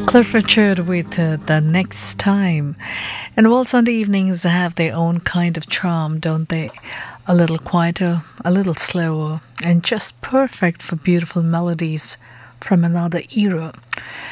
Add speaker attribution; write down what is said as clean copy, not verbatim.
Speaker 1: Cliff Richard with The Next Time. And well, Sunday evenings have their own kind of charm, don't they? A little quieter, a little slower, and just perfect for beautiful melodies from another era.